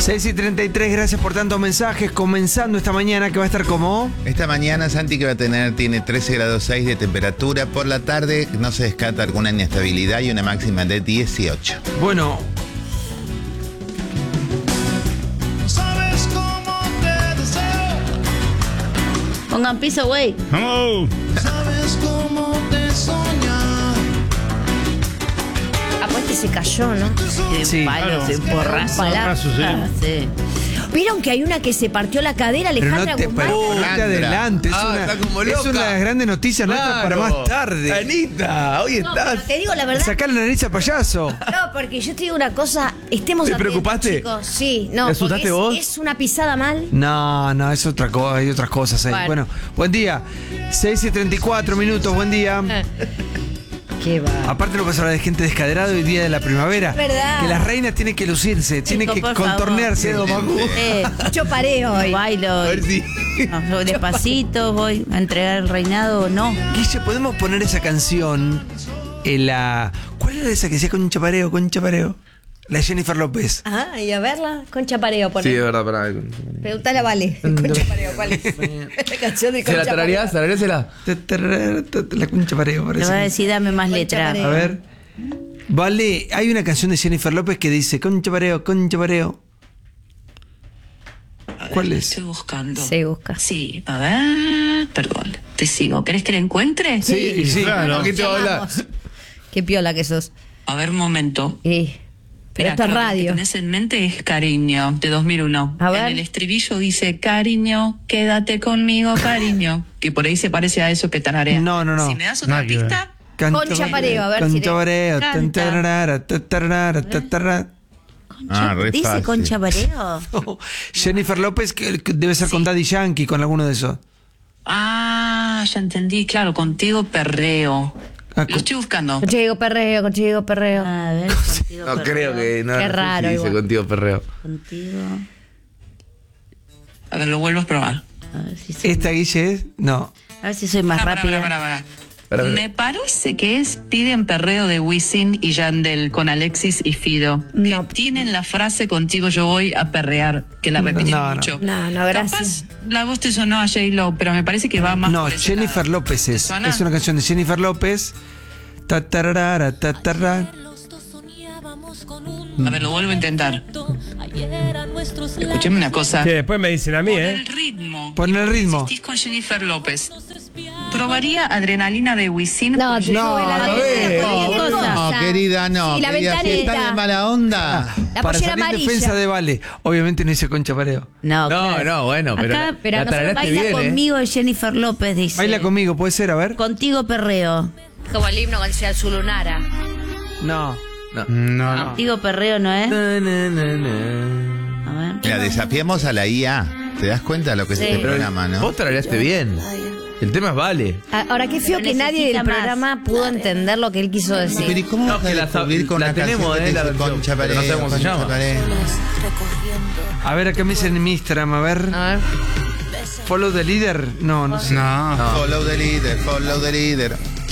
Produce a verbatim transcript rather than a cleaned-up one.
seis y treinta y tres, gracias por tantos mensajes. Comenzando esta mañana, que va a estar como... Esta mañana Santi que va a tener, tiene trece grados seis de temperatura. Por la tarde no se descarta alguna inestabilidad y una máxima de dieciocho. Bueno... Pongan piso, güey. ¡Vamos! Sabes cómo te soñar. Ah, pues que se cayó, ¿no? Sí. Sí, palo, Claro. se porrazo. Porrazo, sí. Ah, sí. ¿Vieron que hay una que se partió la cadera, Pero no Alejandra te, Guzmán? pero no te Alejandra. adelante, es, Ah, una, está como es loca. una de las grandes noticias nuestras para más tarde. Anita, hoy No, estás. pero te digo la verdad. Sacar la nariz al payaso. No, porque yo te digo una cosa, estemos ¿Te atentos, preocupaste? chicos. Sí, no, ¿Te asustaste porque vos? es, es una pisada mal. No, no, es otra cosa, hay otras cosas ahí. Bueno, Bueno. buen día. seis y treinta y cuatro minutos, buen día. Qué va. Aparte lo que hablar de gente descaderada hoy día de la primavera. ¿Verdad? Que las reinas tienen que lucirse, tienen que por contornearse. Eh, mucho pareo hoy. A Bailo. ver si. No, yo despacito voy a entregar el reinado o no. Guille, ¿podemos poner esa canción en la... ¿Cuál era esa que decía con chapareo, con chapareo? La de Jennifer López. Ah, y a verla con chapareo. Pone. Sí, de verdad, pará. Preguntale a Vale. Con chapareo, ¿cuál es? La canción de ¿Se la tarareás? ¿Tarareásela? La con chapareo, Te parece. va a decir, dame más Con letra. chapareo. A ver. Vale, hay una canción de Jennifer López que dice con chapareo, con chapareo. ¿Cuál es? Estoy buscando. Se busca. Sí, a ver. Perdón, te sigo. ¿Querés que la encuentre? Sí, sí. Claro. Nos ¿Quién te va a hablar? llamamos. Qué piola que sos. A ver, un momento. Eh, pero esto es Espera, Lo que radio. tenés en mente es Cariño, de dos mil uno. A ver. En el estribillo dice, cariño, quédate conmigo, cariño. Que por ahí se parece a eso que tararea. No, no, no. Si me das otra Nada que ver. pista, Con chapareo, a ver con si le chapareo, canta. tan, tararara, ta, tararara, ta, tarara. Ah, re Dice fácil. con chapareo. Oh, Jennifer López, que que debe ser con Daddy Yankee, con alguno de esos. ah, ya entendí, claro, contigo perreo. Ah, Lo estoy buscando. Contigo perreo, contigo perreo. A ver, contigo No perreo. creo que. No, Qué no sé raro si dice igual. contigo, perreo. Contigo. A ver, lo vuelvo a probar. A ver si soy, ¿Esta Guille es? No. a ver si soy más Pará, rápida. pará, pará, pará. Pará, pará. Me parece que es Piden perreo de Wisin y Yandel con Alexis y Fido. No. Que tienen la frase contigo yo voy a perrear, que la repiten No, no. mucho. No, no, gracias. Capaz la voz te sonó a J-Lo, pero me parece que va más No, por ese Jennifer lado. López es. ¿Te suena? Es una canción de Jennifer López. Ta, tararara, ta, tarara. A ver, lo vuelvo a intentar. Escucheme una cosa. Que después me dicen a mí, Por ¿eh? el ritmo. Pon el ritmo. Insistís con Jennifer López. Probaría Adrenalina de Wisin. No, con no, J-Lo. la ver. ventanita, No, cosa. querida, no. Sí, la querida, si ventanita. está de mala onda. La Para pollera salir en amarilla. defensa de Vale. Obviamente no dice con chapareo. No, No, claro. no, bueno, pero Acá, la- pero la nosotros tarareaste baila bien, ¿eh? conmigo de Jennifer López, dice. Baila conmigo, puede ser, a ver. Contigo perreo. Como el himno con sea Zulunara. No. No. No, no. Contigo perreo, ¿no es? Na, na, na, na. A ver. Mira, desafiamos a la I A. ¿Te das cuenta de lo que Sí. es este Pero programa, no? Vos tarareaste bien. El tema es vale. Ah, Ahora, qué feo Pero que nadie necesita del más. programa pudo entender lo que él quiso decir. Pero ¿y cómo No, vas a que la descubrir sab- con la una tenemos, canción que eh, te la dice versión, Concha pero no Pareo, sabemos cómo se Concha llama. Pareo? A ver, acá me dicen en mi Instagram, a ver. A ver. Follow the leader. No, no sé. No. Follow the leader, follow the leader.